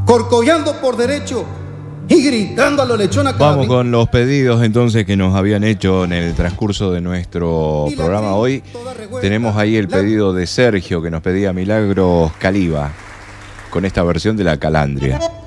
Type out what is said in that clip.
corcollando por derecho y gritando a los lechones. Vamos con los pedidos entonces que nos habían hecho en el transcurso de nuestro programa hoy. Tenemos ahí el pedido de Sergio que nos pedía Milagros Caliba con esta versión de La Calandria.